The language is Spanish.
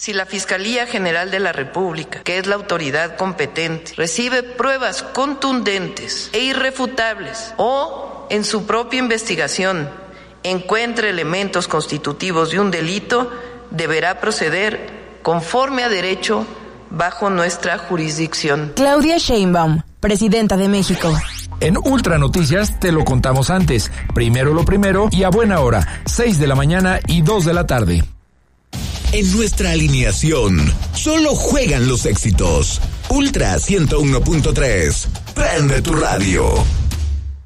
Si la Fiscalía General de la República, que es la autoridad competente, recibe pruebas contundentes e irrefutables o en su propia investigación encuentra elementos constitutivos de un delito, deberá proceder conforme a derecho bajo nuestra jurisdicción. Claudia Sheinbaum, presidenta de México. En Ultra Noticias te lo contamos antes. Primero lo primero y a buena hora, 6 de la mañana y 2 de la tarde. En nuestra alineación, solo juegan los éxitos. Ultra 101.3. Prende tu radio.